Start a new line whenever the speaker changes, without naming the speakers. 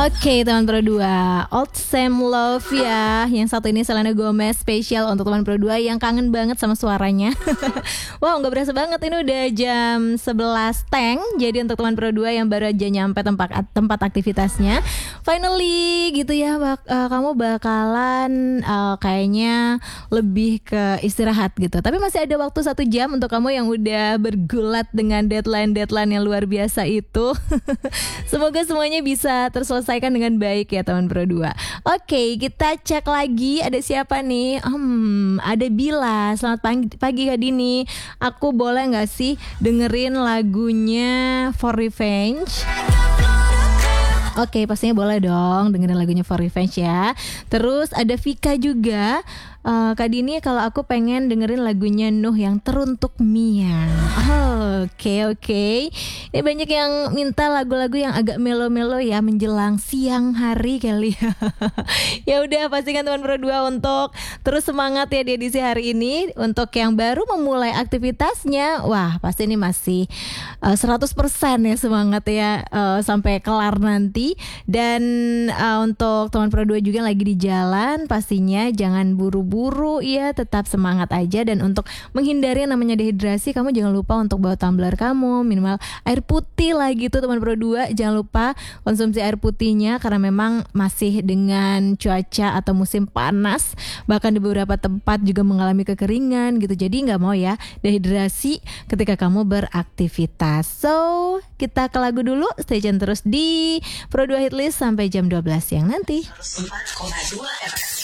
Oke, teman Pro 2, Old Same Love ya. Yang satu ini Selena Gomez, spesial untuk teman Pro 2 yang kangen banget sama suaranya. Wow, gak berasa banget, ini udah jam 11 teng. Jadi untuk teman Pro 2 yang baru aja nyampe tempat aktivitasnya, finally gitu ya, kamu bakalan kayaknya lebih ke istirahat gitu. Tapi masih ada waktu 1 jam untuk kamu yang udah bergulat dengan deadline yang luar biasa itu. Semoga semuanya bisa terselesaikan dengan baik ya teman Pro 2. Oke, kita cek lagi ada siapa nih. Ada Bila. Selamat pagi Kak Dini. Aku boleh gak sih dengerin lagunya For Revenge? Oke, pastinya boleh dong dengerin lagunya For Revenge ya. Terus ada Vika juga. Kak Dini, kalau aku pengen dengerin lagunya Nuh yang Teruntuk Mia. Oke. Ini banyak yang minta lagu-lagu yang agak melo-melo ya menjelang siang hari kali ya. Ya udah, pastikan teman Pro 2 untuk terus semangat ya di edisi hari ini. Untuk yang baru memulai aktivitasnya, wah pasti ini masih 100% ya semangat ya sampai kelar nanti. Dan untuk teman Pro 2 juga yang lagi di jalan, pastinya jangan buru-buru ya, tetap semangat aja. Dan untuk menghindari yang namanya dehidrasi, kamu jangan lupa untuk bawa tumbler kamu, minimal air putih lah gitu teman Pro 2. Jangan lupa konsumsi air putihnya karena memang masih dengan cuaca atau musim panas, bahkan di beberapa tempat juga mengalami kekeringan gitu. Jadi gak mau ya dehidrasi ketika kamu beraktivitas. So kita ke lagu dulu, stay tune terus di Pro 2 Hitlist sampai jam 12 siang nanti.